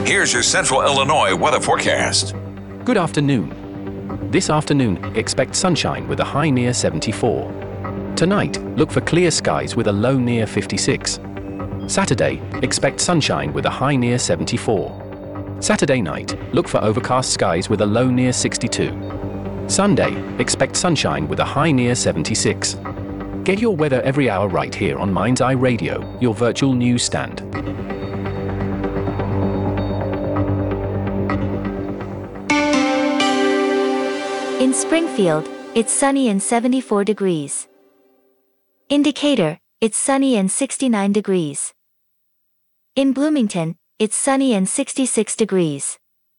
Here's your Central Illinois weather forecast. Good afternoon. This afternoon, expect sunshine with a high near 74. Tonight, look for clear skies with a low near 56. Saturday, expect sunshine with a high near 74. Saturday night, look for overcast skies with a low near 62. Sunday, expect sunshine with a high near 76. Get your weather every hour right here on Mind's Eye Radio, your virtual news stand. In Springfield, it's sunny and 74 degrees. In Decatur, it's sunny and 69 degrees. In Bloomington, it's sunny and 66 degrees.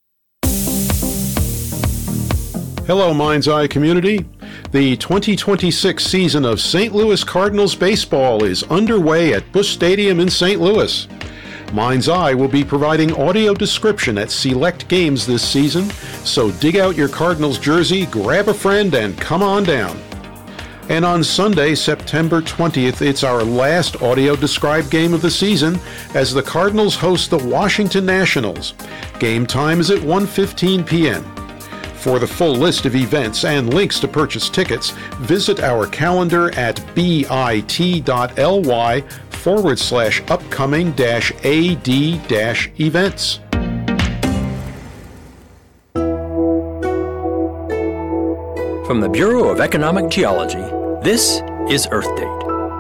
Hello, Mind's Eye community. The 2026 season of St. Louis Cardinals baseball is underway at Busch Stadium in St. Louis. Mind's Eye will be providing audio description at select games this season, so dig out your Cardinals jersey, grab a friend, and come on down. And on Sunday, September 20th, it's our last audio described game of the season as the Cardinals host the Washington Nationals. Game time is at 1:15 p.m. For the full list of events and links to purchase tickets, visit our calendar at bit.ly/upcoming-ad-events. From the Bureau of Economic Geology, this is Earth Date.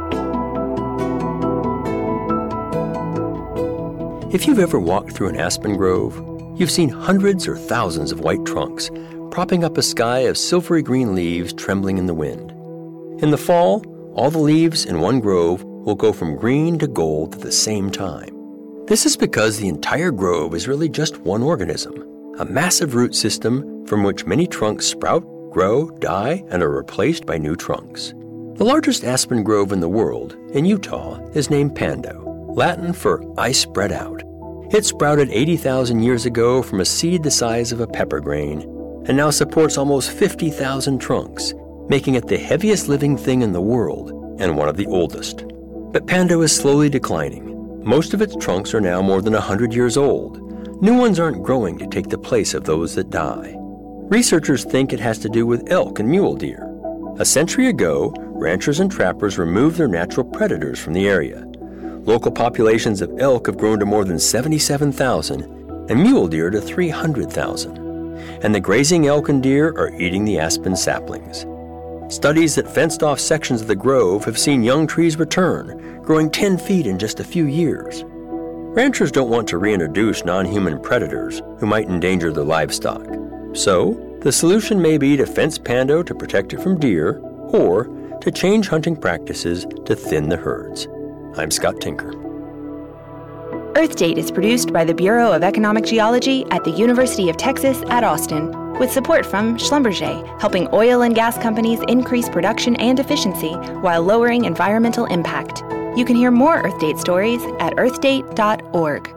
If you've ever walked through an aspen grove, you've seen hundreds or thousands of white trunks propping up a sky of silvery green leaves trembling in the wind. In the fall, all the leaves in one grove will go from green to gold at the same time. This is because the entire grove is really just one organism, a massive root system from which many trunks sprout, grow, die, and are replaced by new trunks. The largest aspen grove in the world, in Utah, is named Pando, Latin for ice spread out. It sprouted 80,000 years ago from a seed the size of a pepper grain, and now supports almost 50,000 trunks, making it the heaviest living thing in the world and one of the oldest. But Pando is slowly declining. Most of its trunks are now more than 100 years old. New ones aren't growing to take the place of those that die. Researchers think it has to do with elk and mule deer. A century ago, ranchers and trappers removed their natural predators from the area. Local populations of elk have grown to more than 77,000 and mule deer to 300,000. And the grazing elk and deer are eating the aspen saplings. Studies that fenced off sections of the grove have seen young trees return, growing 10 feet in just a few years. Ranchers don't want to reintroduce non-human predators who might endanger their livestock. So, the solution may be to fence Pando to protect it from deer, or to change hunting practices to thin the herds. I'm Scott Tinker. Earth Date is produced by the Bureau of Economic Geology at the University of Texas at Austin, with support from Schlumberger, helping oil and gas companies increase production and efficiency while lowering environmental impact. You can hear more Earth Date stories at earthdate.org.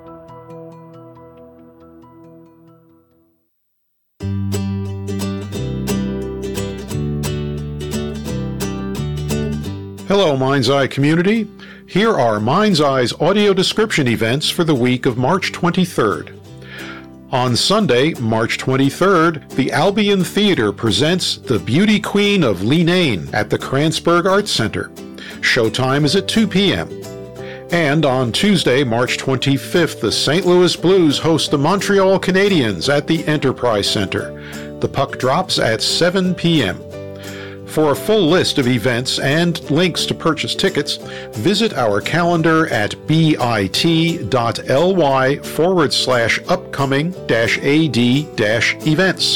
Hello, Mind's Eye community. Here are Mind's Eye's audio description events for the week of March 23rd. On Sunday, March 23rd, the Albion Theater presents The Beauty Queen of Leenane at the Kranzberg Arts Center. Showtime is at 2 p.m. And on Tuesday, March 25th, the St. Louis Blues host the Montreal Canadiens at the Enterprise Center. The puck drops at 7 p.m. For a full list of events and links to purchase tickets, visit our calendar at bit.ly/upcoming-ad-events.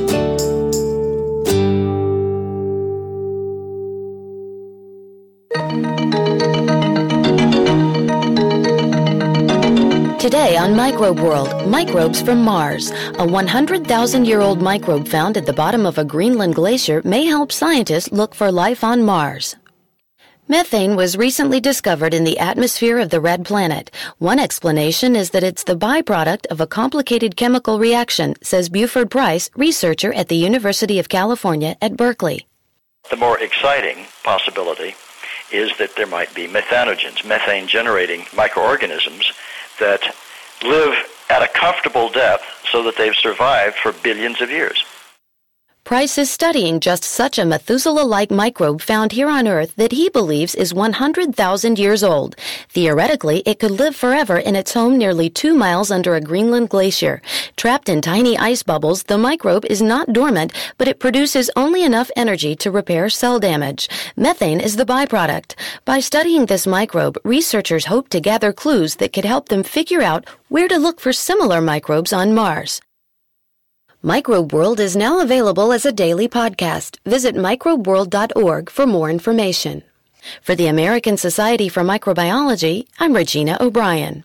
Today on Microbe World, microbes from Mars. A 100,000-year-old microbe found at the bottom of a Greenland glacier may help scientists look for life on Mars. Methane was recently discovered in the atmosphere of the red planet. One explanation is that it's the byproduct of a complicated chemical reaction, says Buford Price, researcher at the University of California at Berkeley. The more exciting possibility is that there might be methanogens, methane-generating microorganisms that live at a comfortable death so that they've survived for billions of years. Price is studying just such a Methuselah-like microbe found here on Earth that he believes is 100,000 years old. Theoretically, it could live forever in its home nearly 2 miles under a Greenland glacier. Trapped in tiny ice bubbles, the microbe is not dormant, but it produces only enough energy to repair cell damage. Methane is the byproduct. By studying this microbe, researchers hope to gather clues that could help them figure out where to look for similar microbes on Mars. Microbe World is now available as a daily podcast. Visit microbeworld.org for more information. For the American Society for Microbiology, I'm Regina O'Brien.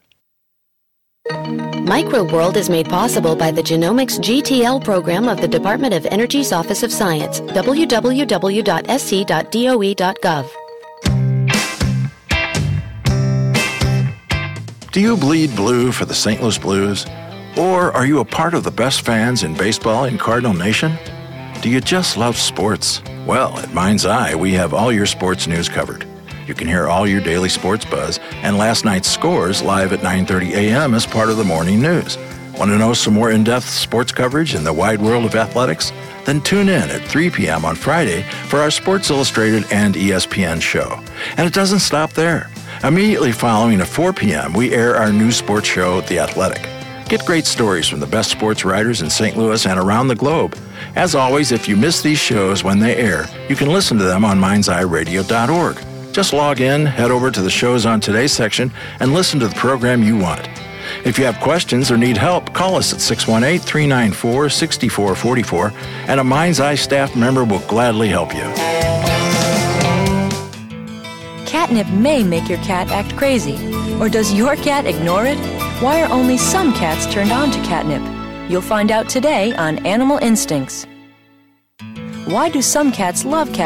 Microbe World is made possible by the Genomics GTL program of the Department of Energy's Office of Science, www.sc.doe.gov. Do you bleed blue for the St. Louis Blues? Or are you a part of the best fans in baseball in Cardinal Nation? Do you just love sports? Well, at Mind's Eye, we have all your sports news covered. You can hear all your daily sports buzz and last night's scores live at 9:30 a.m. as part of the morning news. Want to know some more in-depth sports coverage in the wide world of athletics? Then tune in at 3 p.m. on Friday for our Sports Illustrated and ESPN show. And it doesn't stop there. Immediately following at 4 p.m., we air our new sports show, The Athletic. Get great stories from the best sports writers in St. Louis and around the globe. As always, if you miss these shows when they air, you can listen to them on mindseyeradio.org. Just log in, head over to the shows on today's section, and listen to the program you want. If you have questions or need help, call us at 618-394-6444, and a Mind's Eye staff member will gladly help you. Catnip may make your cat act crazy. Or does your cat ignore it? Why are only some cats turned on to catnip? You'll find out today on Animal Instincts. Why do some cats love catnip?